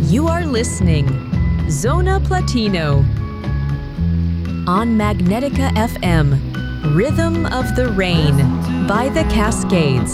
You are listening Zona Platino on Magnetica FM, Rhythm of the Rain by the Cascades.